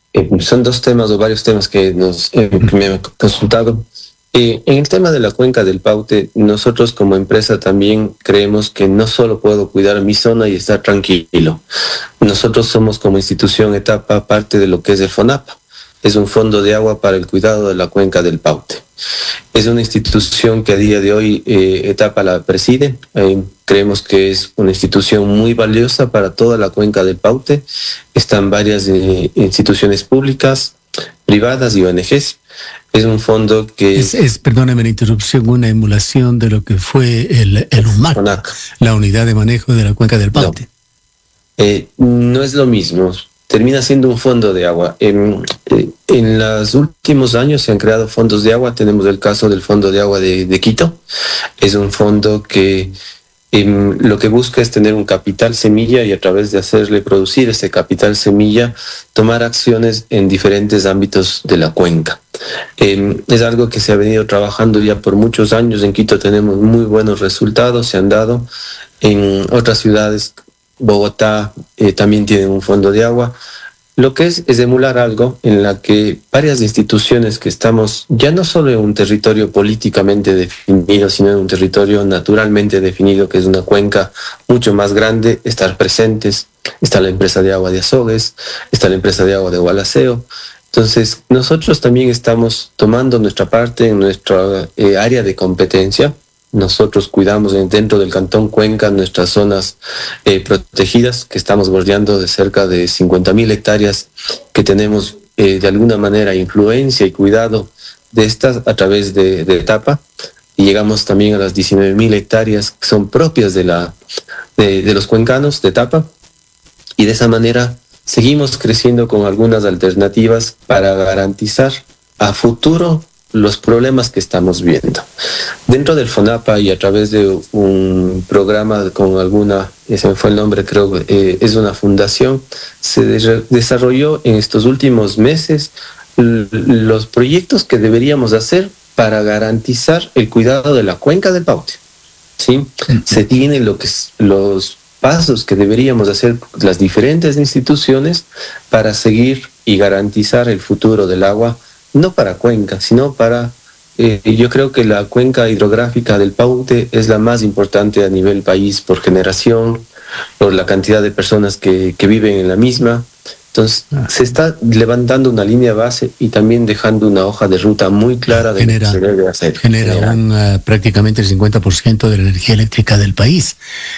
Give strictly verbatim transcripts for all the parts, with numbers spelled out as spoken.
eh, son dos temas o varios temas que, nos, eh, que me han consultado. Eh, en el tema de la cuenca del Paute, nosotros como empresa también creemos que no solo puedo cuidar mi zona y estar tranquilo. Nosotros somos como institución Etapa parte de lo que es el FONAPA. Es un fondo de agua para el cuidado de la cuenca del Paute. Es una institución que a día de hoy eh, Etapa la preside. Eh, creemos que es una institución muy valiosa para toda la cuenca del Paute. Están varias eh, instituciones públicas, privadas y O N Ges. Es un fondo que... Es, es, perdóneme la interrupción, una emulación de lo que fue el, el UMAC, UNAC, la Unidad de Manejo de la Cuenca del Paute. No, eh, no es lo mismo, termina siendo un fondo de agua. En, en los últimos años se han creado fondos de agua, tenemos el caso del Fondo de Agua de, de Quito. Es un fondo que eh, lo que busca es tener un capital semilla y a través de hacerle producir ese capital semilla, tomar acciones en diferentes ámbitos de la cuenca. Eh, es algo que se ha venido trabajando ya por muchos años. En Quito tenemos muy buenos resultados, se han dado. En otras ciudades, Bogotá eh, también tienen un fondo de agua. Lo que es es emular algo en la que varias instituciones que estamos ya no solo en un territorio políticamente definido, sino en un territorio naturalmente definido, que es una cuenca mucho más grande, estar presentes. Está la empresa de agua de Azogues, está la empresa de agua de Gualaceo. Entonces, nosotros también estamos tomando nuestra parte en nuestra eh, área de competencia. Nosotros cuidamos dentro del Cantón Cuenca nuestras zonas eh, protegidas, que estamos bordeando de cerca de cincuenta mil hectáreas, que tenemos eh, de alguna manera influencia y cuidado de estas a través de, de Etapa. Y llegamos también a las diecinueve mil hectáreas que son propias de, la, de, de los cuencanos de Etapa. Y de esa manera seguimos creciendo con algunas alternativas para garantizar a futuro los problemas que estamos viendo. Dentro del FONAPA y a través de un programa con alguna, ese me fue el nombre, creo, eh, es una fundación, se de- desarrolló en estos últimos meses l- los proyectos que deberíamos hacer para garantizar el cuidado de la cuenca del Paute. ¿Sí? Uh-huh. Se tienen lo que es, los pasos que deberíamos hacer las diferentes instituciones para seguir y garantizar el futuro del agua, no para Cuenca, sino para, eh, yo creo que la cuenca hidrográfica del Paute es la más importante a nivel país por generación, por la cantidad de personas que, que viven en la misma. Entonces, ah. se está levantando una línea base y también dejando una hoja de ruta muy clara de genera, lo que se debe hacer. Genera un, uh, prácticamente el cincuenta por ciento de la energía eléctrica del país.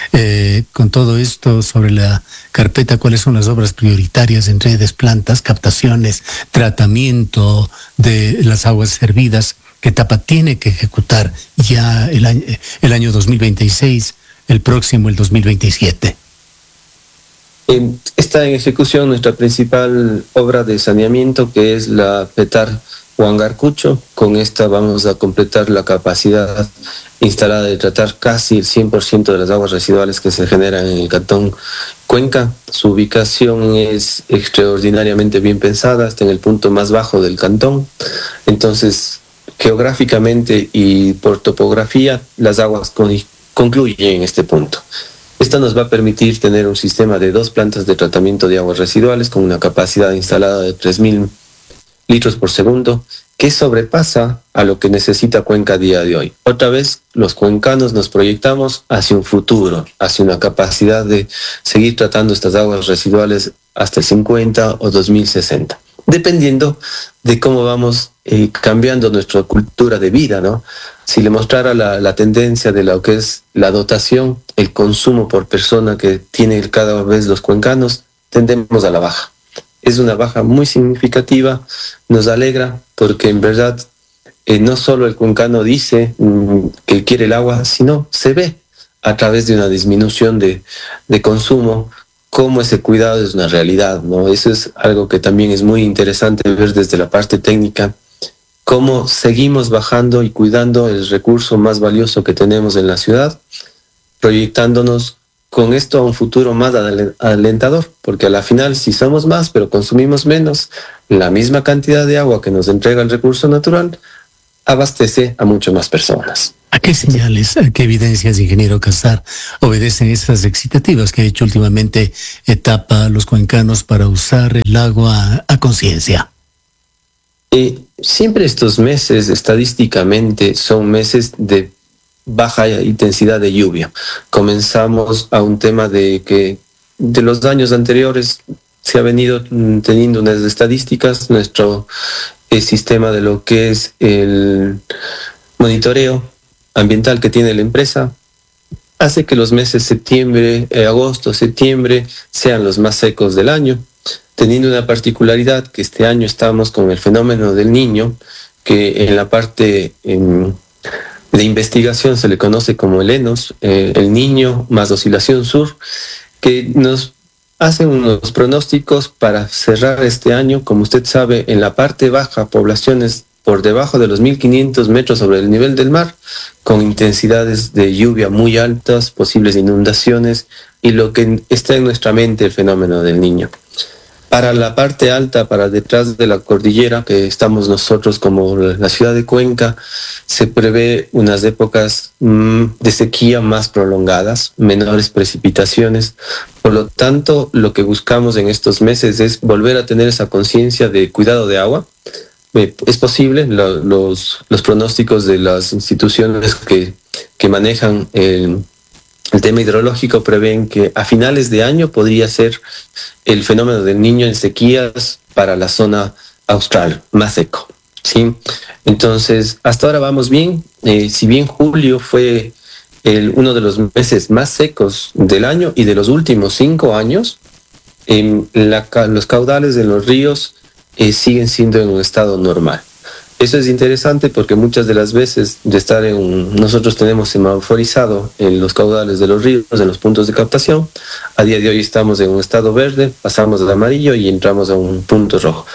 Eh, con todo esto sobre la carpeta, ¿cuáles son las obras prioritarias en redes, plantas, captaciones, tratamiento de las aguas servidas que Etapa tiene que ejecutar ya el año, el año dos mil veintiséis, el próximo, el dos mil veintisiete? Está en ejecución nuestra principal obra de saneamiento, que es la Petar Huangarcucho. Con esta vamos a completar la capacidad instalada de tratar casi el cien por ciento de las aguas residuales que se generan en el Cantón Cuenca. Su ubicación es extraordinariamente bien pensada, está en el punto más bajo del cantón. Entonces, geográficamente y por topografía, las aguas con- concluyen en este punto. Esto nos va a permitir tener un sistema de dos plantas de tratamiento de aguas residuales con una capacidad instalada de tres mil litros por segundo, que sobrepasa a lo que necesita Cuenca a día de hoy. Otra vez, los cuencanos nos proyectamos hacia un futuro, hacia una capacidad de seguir tratando estas aguas residuales hasta el cincuenta o dos mil sesenta, dependiendo de cómo vamos eh, cambiando nuestra cultura de vida, ¿no? Si le mostrara la, la tendencia de lo que es la dotación, el consumo por persona que tienen cada vez los cuencanos, tendemos a la baja. Es una baja muy significativa, nos alegra porque en verdad eh, no solo el cuencano dice mm, que quiere el agua, sino se ve a través de una disminución de, de consumo cómo ese cuidado es una realidad, ¿no? Eso es algo que también es muy interesante ver desde la parte técnica, cómo seguimos bajando y cuidando el recurso más valioso que tenemos en la ciudad, proyectándonos con esto a un futuro más alentador, porque a la final si somos más pero consumimos menos, la misma cantidad de agua que nos entrega el recurso natural, abastece a muchas más personas. ¿A qué señales, a qué evidencias, ingeniero Casar, obedecen esas excitativas que ha hecho últimamente etapa los cuencanos para usar el agua a conciencia? Eh, siempre estos meses estadísticamente son meses de baja intensidad de lluvia. Comenzamos a un tema de que de los años anteriores se ha venido teniendo unas estadísticas, nuestro eh, sistema de lo que es el monitoreo ambiental que tiene la empresa hace que los meses septiembre, eh, agosto, septiembre sean los más secos del año, teniendo una particularidad que este año estamos con el fenómeno del Niño, que en la parte en, de investigación se le conoce como el ENOS, eh, el Niño más oscilación sur, que nos hacen unos pronósticos para cerrar este año. Como usted sabe, en la parte baja, poblaciones por debajo de los mil quinientos metros sobre el nivel del mar, con intensidades de lluvia muy altas, posibles inundaciones, y lo que está en nuestra mente, el fenómeno del Niño. Para la parte alta, para detrás de la cordillera, que estamos nosotros como la ciudad de Cuenca, se prevé unas épocas mmm, de sequía más prolongadas, menores precipitaciones. Por lo tanto, lo que buscamos en estos meses es volver a tener esa conciencia de cuidado de agua. Eh, es posible, lo, los, los pronósticos de las instituciones que, que manejan el... El tema hidrológico prevén que a finales de año podría ser el fenómeno del Niño en sequías para la zona austral, más seco, ¿sí? Entonces, hasta ahora vamos bien. Eh, si bien julio fue el, uno de los meses más secos del año y de los últimos cinco años, eh, la, los caudales de los ríos eh, siguen siendo en un estado normal. Eso es interesante porque muchas de las veces de estar en un, nosotros tenemos semaforizado en los caudales de los ríos, en los puntos de captación. A día de hoy estamos en un estado verde, pasamos al amarillo y entramos a un punto rojo.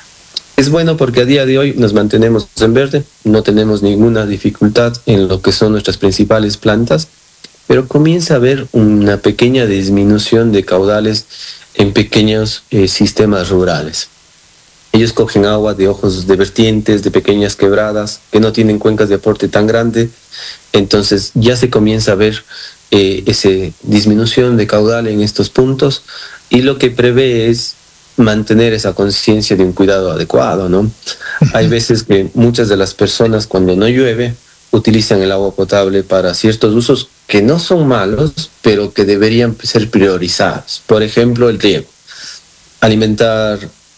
Es bueno porque a día de hoy nos mantenemos en verde, no tenemos ninguna dificultad en lo que son nuestras principales plantas, pero comienza a haber una pequeña disminución de caudales en pequeños eh, sistemas rurales. Ellos cogen agua de ojos de vertientes, de pequeñas quebradas, que no tienen cuencas de aporte tan grande. Entonces ya se comienza a ver eh, esa disminución de caudal en estos puntos, y lo que prevé es mantener esa conciencia de un cuidado adecuado, ¿no? Hay veces que muchas de las personas, cuando no llueve, utilizan el agua potable para ciertos usos que no son malos, pero que deberían ser priorizados. Por ejemplo, el riego. Alimentar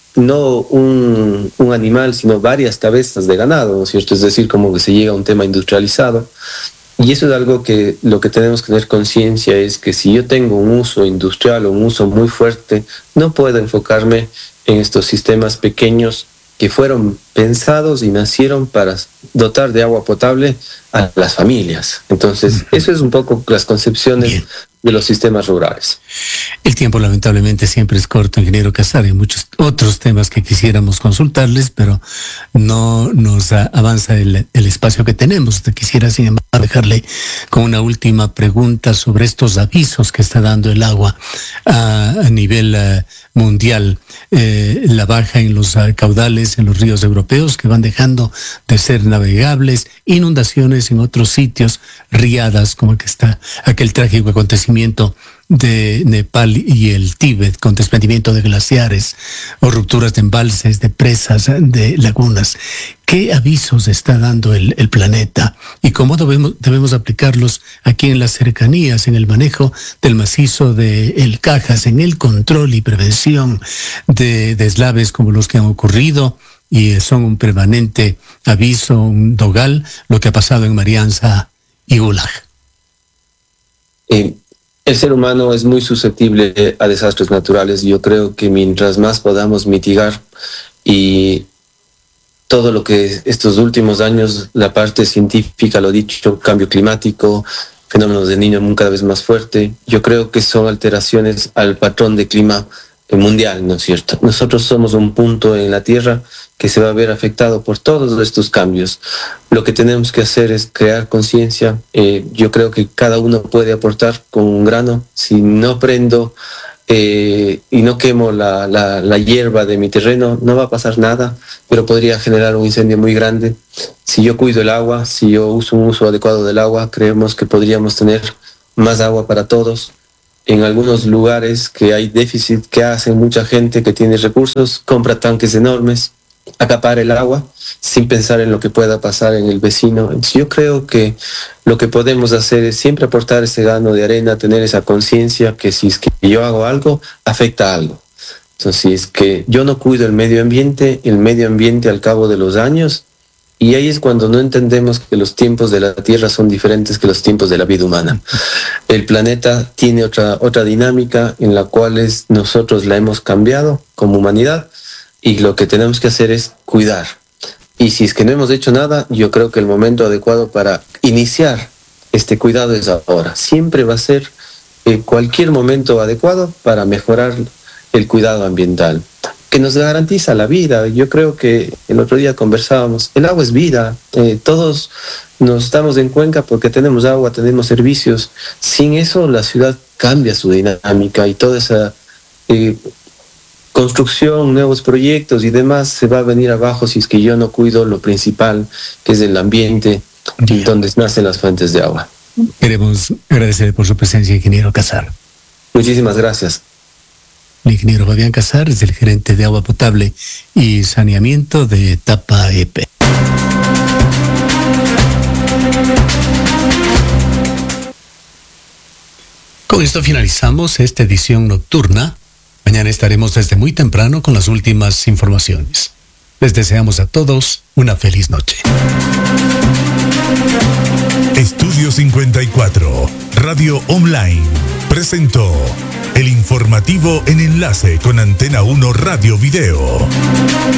no un, un animal, sino varias cabezas de ganado, ¿no es cierto? Es decir, como que se llega a un tema industrializado. Y eso es algo que lo que tenemos que tener conciencia es que si yo tengo un uso industrial o un uso muy fuerte, no puedo enfocarme en estos sistemas pequeños que fueron pensados y nacieron para dotar de agua potable a las familias. Entonces, eso es un poco las concepciones Bien. de los sistemas rurales. El tiempo lamentablemente siempre es corto, ingeniero Casar. Hay muchos otros temas que quisiéramos consultarles, pero no nos avanza el, el espacio que tenemos. Quisiera, sin embargo, dejarle con una última pregunta sobre estos avisos que está dando el agua a, a nivel uh, mundial. Eh, la baja en los uh, caudales en los ríos europeos que van dejando de ser navegables, inundaciones en otros sitios, riadas como que está aquel trágico acontecimiento de Nepal y el Tíbet con desprendimiento de glaciares o rupturas de embalses, de presas, de lagunas. ¿Qué avisos está dando el, el planeta y cómo debemos, debemos aplicarlos aquí en las cercanías, en el manejo del macizo de El Cajas, en el control y prevención de deslaves como los que han ocurrido y son un permanente aviso, un dogal, lo que ha pasado en Marianza y Gulag? Eh. El ser humano es muy susceptible a desastres naturales. Yo creo que mientras más podamos mitigar y todo lo que estos últimos años, la parte científica lo ha dicho, cambio climático, fenómenos del Niño cada vez más fuerte, yo creo que son alteraciones al patrón de clima mundial, ¿no es cierto? Nosotros somos un punto en la Tierra que se va a ver afectado por todos estos cambios. Lo que tenemos que hacer es crear conciencia. Eh, yo creo que cada uno puede aportar con un grano. Si no prendo eh, y no quemo la, la, la hierba de mi terreno, no va a pasar nada, pero podría generar un incendio muy grande. Si yo cuido el agua, si yo uso un uso adecuado del agua, creemos que podríamos tener más agua para todos. En algunos lugares que hay déficit, que hace mucha gente que tiene recursos, compra tanques enormes, acapara el agua sin pensar en lo que pueda pasar en el vecino. Entonces, yo creo que lo que podemos hacer es siempre aportar ese grano de arena, tener esa conciencia que si es que yo hago algo, afecta a algo. Entonces, si es que yo no cuido el medio ambiente, el medio ambiente al cabo de los años, y ahí es cuando no entendemos que los tiempos de la Tierra son diferentes que los tiempos de la vida humana. El planeta tiene otra, otra dinámica en la cual es, nosotros la hemos cambiado como humanidad, y lo que tenemos que hacer es cuidar. Y si es que no hemos hecho nada, yo creo que el momento adecuado para iniciar este cuidado es ahora. Siempre va a ser eh, cualquier momento adecuado para mejorar el cuidado ambiental, que nos garantiza la vida. Yo creo que el otro día conversábamos, el agua es vida, eh, todos nos estamos en Cuenca porque tenemos agua, tenemos servicios. Sin eso la ciudad cambia su dinámica y toda esa eh, construcción, nuevos proyectos y demás se va a venir abajo si es que yo no cuido lo principal, que es el ambiente y donde nacen las fuentes de agua. Queremos agradecer por su presencia, ingeniero Casar. Muchísimas gracias. El ingeniero Fabián Casar es el gerente de agua potable y saneamiento de Tapa E P. Con esto finalizamos esta edición nocturna. Mañana estaremos desde muy temprano con las últimas informaciones. Les deseamos a todos una feliz noche. Estudio cincuenta y cuatro, Radio Online, presentó el informativo en enlace con Antena uno Radio Video.